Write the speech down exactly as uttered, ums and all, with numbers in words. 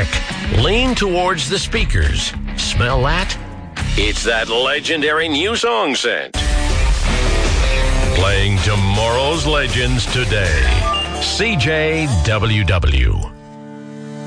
quick. Lean towards the speakers. Smell that? It's that legendary new song scent. Playing tomorrow's legends today. C J W W.